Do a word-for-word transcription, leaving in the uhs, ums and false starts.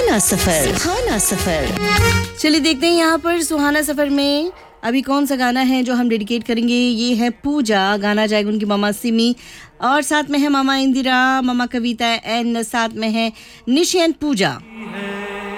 सुहाना सफर सुहाना सफर चलिए देखते हैं यहाँ पर सुहाना सफर में अभी कौन सा गाना है जो हम डेडिकेट करेंगे। ये है पूजा, गाना जाएगा उनकी मामा सिमी और साथ में है मामा इंदिरा, मामा कविता एंड साथ में है निशी एंड पूजा।